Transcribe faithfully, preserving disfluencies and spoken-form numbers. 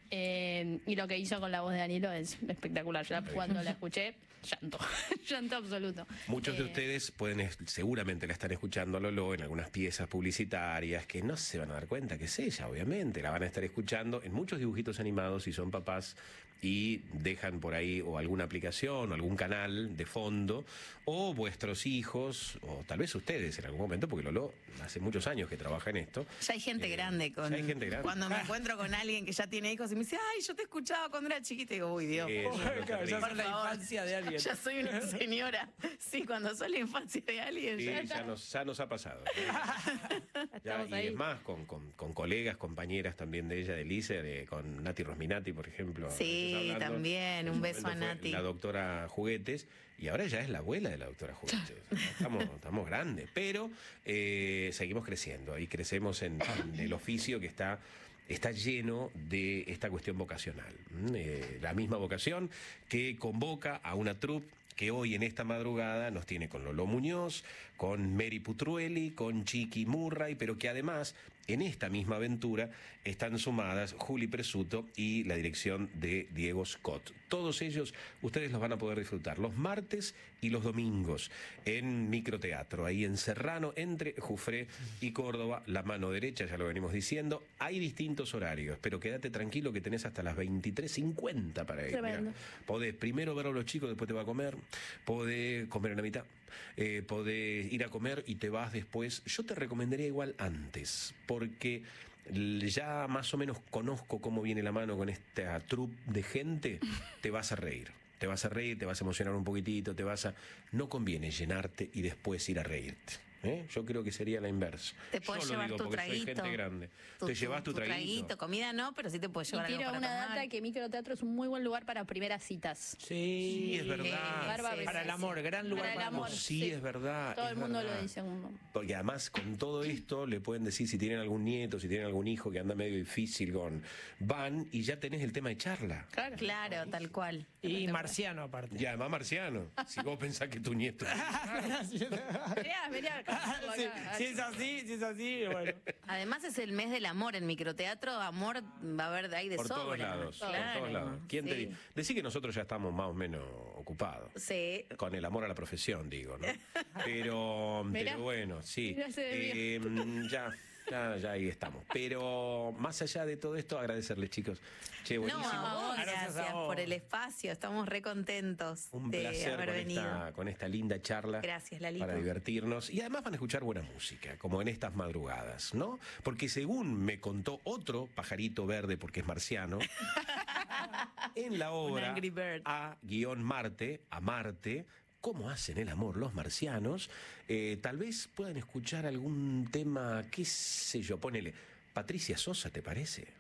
Eh, y lo que hizo con la voz de Danilo es espectacular. Ya cuando la escuché, llanto, llanto absoluto. Muchos de Eh, ustedes pueden, seguramente la están escuchando a Lolo en algunas piezas publicitarias que no se van a dar cuenta que es ella, obviamente. La van a estar escuchando en muchos dibujitos animados si son papás y dejan por ahí o alguna aplicación o algún canal de fondo, o vuestros hijos, o tal vez ustedes en algún momento, porque Lolo hace muchos años que trabaja en esto. Ya hay gente Eh, grande con. ya hay gente grande. Cuando me encuentro con alguien que ya tiene hijos y me dice, ay, yo te escuchaba cuando era chiquita, y digo, uy, Dios. Eh, eso es lo Claro, ya terrible. es la infancia de alguien. Ya soy una señora. Sí, cuando soy la infancia de alguien. Sí, ya, ya nos, ya nos ha pasado. Ya, Estamos y ahí. es más, con, con, con colegas, compañeras también de ella, de Lice, de, con Nati Rosminati, por ejemplo. Sí, Estás hablando. también, un En su beso momento a fue Nati. La doctora Juguetes, y ahora ya es la abuela de la doctora Juguetes. Estamos, estamos grandes, pero eh, seguimos creciendo y crecemos en, en el oficio que está... está lleno de esta cuestión vocacional. Eh, la misma vocación que convoca a una troupe que hoy en esta madrugada nos tiene con Lolo Muñoz, con Mary Putruelli, con Chiqui Murray, pero que además en esta misma aventura están sumadas Juli Presuto y la dirección de Diego Scott. Todos ellos ustedes los van a poder disfrutar los martes y los domingos en microteatro, ahí en Serrano, entre Jufré y Córdoba, la mano derecha, ya lo venimos diciendo. Hay distintos horarios, pero quédate tranquilo que tenés hasta las veintitrés cincuenta para ir. Tremendo. Mirá, podés primero ver a los chicos, después te va a comer, podés comer en la mitad, eh, podés ir a comer y te vas después. Yo te recomendaría igual antes, porque ya más o menos conozco cómo viene la mano con esta troupe de gente. Te vas a reír, te vas a reír, te vas a emocionar un poquitito, te vas a... No conviene llenarte y después ir a reírte. ¿Eh? Yo creo que sería la inversa. Te puedes Yo lo llevar digo tu porque soy traguito. gente grande. Tu- Te tu- llevas tu, tu traguito. Comida no, pero sí te puedes Y llevar algo tiro para una tomar. data que microteatro es un muy buen lugar para primeras citas. Sí, Sí, es verdad. Barba sí, Para sí, el amor, gran lugar Para el para amor. amor. Sí, sí. es verdad. Todo es el mundo verdad. lo dice. uno. Porque además con todo esto le pueden decir si tienen algún nieto, si tienen algún hijo que anda medio difícil con... Van y ya tenés el tema de charla. Claro. Claro, tal cual. Y marciano aparte. Y además marciano. Si vos pensás que tu nieto... Mirá, mirá. acá, Sí, acá. si es así, si es así, bueno. Además es el mes del amor en microteatro, amor va a haber de ahí de Por sobra. todos lados, Claro, por todos lados. ¿Quién te sí. di- Decí que nosotros ya estamos más o menos ocupados. Sí. Con el amor a la profesión, digo, ¿no? Pero, Mirá. pero bueno, sí. Mirá, se ve Eh, ya, ya, ya ahí estamos. Pero más allá de todo esto, agradecerles, chicos. Che, No, buenísimo. a vos, Gracias gracias a vos. por el espacio. Estamos re contentos Un de placer haber con venido. esta, con esta linda charla. Gracias, Lalito. Para divertirnos. Y además van a escuchar buena música, como en estas madrugadas, ¿no? Porque según me contó otro pajarito verde, porque es marciano, en la obra Angry Bird. A guión Marte, a Marte, cómo hacen el amor los marcianos, eh, tal vez puedan escuchar algún tema, qué sé yo, ponele, Patricia Sosa, ¿te parece?